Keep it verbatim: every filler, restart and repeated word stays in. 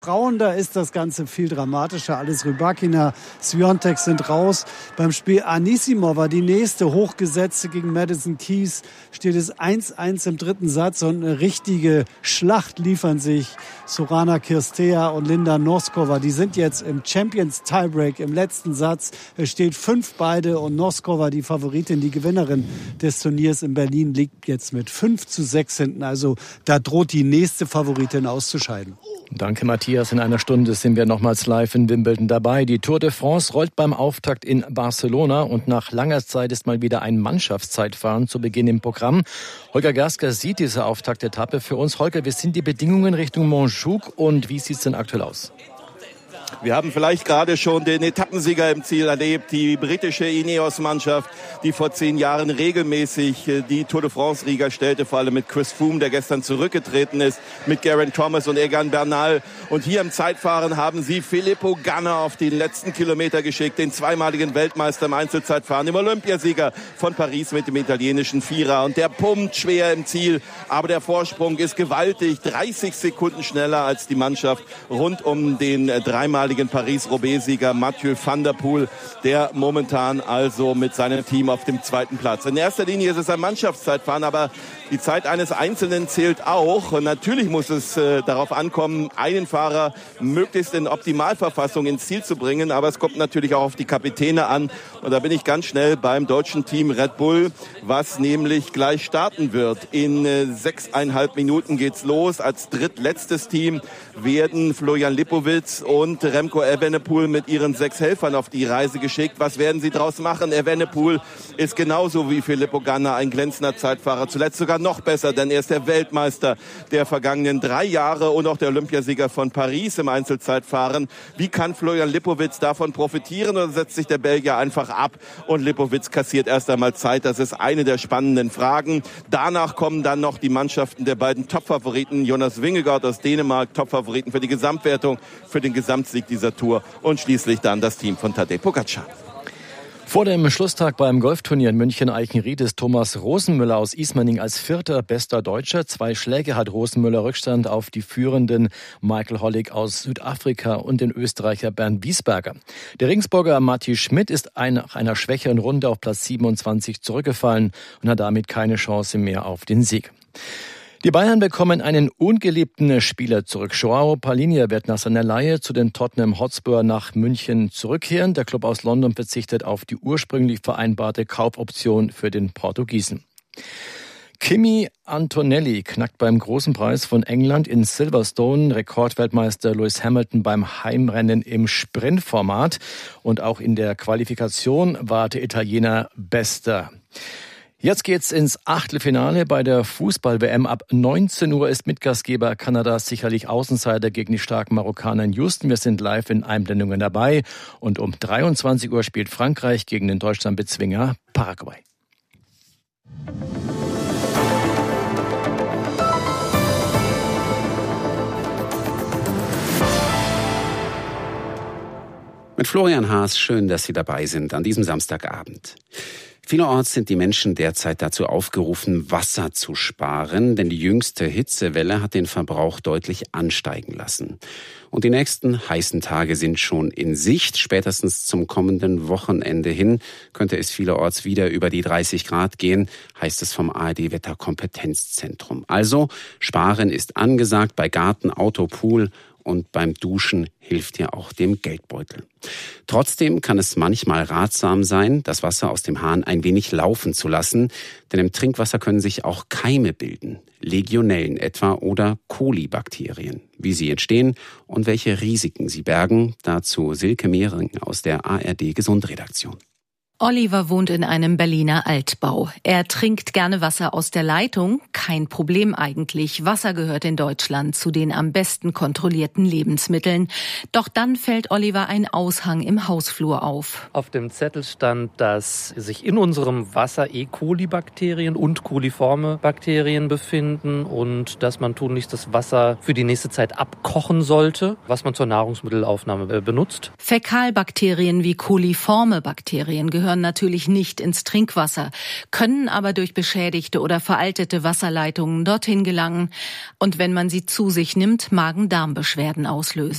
Frauen, da ist das Ganze viel dramatischer. Alles Rybakina, Swiatek sind raus. Beim Spiel Anisimova, die nächste Hochgesetzte gegen Madison Keys, steht es eins eins im dritten Satz. Und eine richtige Schlacht liefern sich Sorana Cirstea und Linda Noskova. Die sind jetzt im Champions Tiebreak im letzten Satz. Es steht fünf beide und Noskova, die Favoritin, die Gewinnerin des Turniers in Berlin, liegt jetzt mit fünf zu sechs hinten. Also da droht die nächste Favoritin auszuscheiden. Danke, Matthias. In einer Stunde sind wir nochmals live in Wimbledon dabei. Die Tour de France rollt beim Auftakt in Barcelona und nach langer Zeit ist mal wieder ein Mannschaftszeitfahren zu Beginn im Programm. Holger Gersker sieht diese Auftaktetappe für uns. Holger, wie sind die Bedingungen Richtung Montjuic und wie sieht es denn aktuell aus? Wir haben vielleicht gerade schon den Etappensieger im Ziel erlebt, die britische Ineos-Mannschaft, die vor zehn Jahren regelmäßig die Tour de France-Riga stellte, vor allem mit Chris Froome, der gestern zurückgetreten ist, mit Geraint Thomas und Egan Bernal. Und hier im Zeitfahren haben sie Filippo Ganna auf den letzten Kilometer geschickt, den zweimaligen Weltmeister im Einzelzeitfahren, dem Olympiasieger von Paris mit dem italienischen Vierer. Und der pumpt schwer im Ziel, aber der Vorsprung ist gewaltig, dreißig Sekunden schneller als die Mannschaft rund um den dreimaligen Paris-Roubaix-Sieger Mathieu van der Poel, der momentan also mit seinem Team auf dem zweiten Platz. In erster Linie ist es ein Mannschaftszeitfahren, aber die Zeit eines Einzelnen zählt auch. Und natürlich muss es äh, darauf ankommen, einen Fahrer möglichst in Optimalverfassung ins Ziel zu bringen. Aber es kommt natürlich auch auf die Kapitäne an. Und da bin ich ganz schnell beim deutschen Team Red Bull, was nämlich gleich starten wird. In äh, sechseinhalb Minuten geht's los. Als drittletztes Team werden Florian Lipowitz und Remco Evenepoel mit ihren sechs Helfern auf die Reise geschickt. Was werden sie draus machen? Evenepoel ist genauso wie Filippo Ganna ein glänzender Zeitfahrer. Zuletzt sogar noch besser, denn er ist der Weltmeister der vergangenen drei Jahre und auch der Olympiasieger von Paris im Einzelzeitfahren. Wie kann Florian Lipowitz davon profitieren oder setzt sich der Belgier einfach ab und Lipowitz kassiert erst einmal Zeit? Das ist eine der spannenden Fragen. Danach kommen dann noch die Mannschaften der beiden Topfavoriten. Jonas Vingegaard aus Dänemark, Topfavoriten für die Gesamtwertung, für den Gesamtsieg dieser Tour und schließlich dann das Team von Tadej Pogačar. Vor dem Schlusstag beim Golfturnier in München-Eichenried ist Thomas Rosenmüller aus Ismaning als vierter bester Deutscher. Zwei Schläge hat Rosenmüller Rückstand auf die führenden Michael Hollig aus Südafrika und den Österreicher Bernd Wiesberger. Der Regensburger Matti Schmidt ist nach einer schwächeren Runde auf Platz siebenundzwanzig zurückgefallen und hat damit keine Chance mehr auf den Sieg. Die Bayern bekommen einen ungeliebten Spieler zurück. Joao Palhinha wird nach seiner Leihe zu den Tottenham Hotspur nach München zurückkehren. Der Club aus London verzichtet auf die ursprünglich vereinbarte Kaufoption für den Portugiesen. Kimi Antonelli knackt beim großen Preis von England in Silverstone Rekordweltmeister Lewis Hamilton beim Heimrennen im Sprintformat. Und auch in der Qualifikation war der Italiener Bester. Jetzt geht's ins Achtelfinale bei der Fußball-W M. Ab neunzehn Uhr ist Mitgastgeber Kanada sicherlich Außenseiter gegen die starken Marokkaner in Houston. Wir sind live in Einblendungen dabei. Und um dreiundzwanzig Uhr spielt Frankreich gegen den Deutschlandbezwinger Paraguay. Mit Florian Haas, schön, dass Sie dabei sind an diesem Samstagabend. Vielerorts sind die Menschen derzeit dazu aufgerufen, Wasser zu sparen, denn die jüngste Hitzewelle hat den Verbrauch deutlich ansteigen lassen. Und die nächsten heißen Tage sind schon in Sicht. Spätestens zum kommenden Wochenende hin könnte es vielerorts wieder über die dreißig Grad gehen, heißt es vom A R D-Wetterkompetenzzentrum. Also, Sparen ist angesagt bei Garten, Auto, Pool und beim Duschen hilft ja auch dem Geldbeutel. Trotzdem kann es manchmal ratsam sein, das Wasser aus dem Hahn ein wenig laufen zu lassen, denn im Trinkwasser können sich auch Keime bilden, Legionellen etwa oder Kolibakterien. Wie sie entstehen und welche Risiken sie bergen, dazu Silke Mehring aus der A R D-Gesundredaktion. Oliver wohnt in einem Berliner Altbau. Er trinkt gerne Wasser aus der Leitung. Kein Problem eigentlich. Wasser gehört in Deutschland zu den am besten kontrollierten Lebensmitteln. Doch dann fällt Oliver ein Aushang im Hausflur auf. Auf dem Zettel stand, dass sich in unserem Wasser E. coli-Bakterien und coliforme Bakterien befinden und dass man tunlichst das Wasser für die nächste Zeit abkochen sollte, was man zur Nahrungsmittelaufnahme benutzt. Fäkalbakterien wie coliforme Bakterien gehören natürlich nicht ins Trinkwasser, können aber durch beschädigte oder veraltete Wasserleitungen dorthin gelangen und wenn man sie zu sich nimmt, Magen-Darm-Beschwerden auslösen.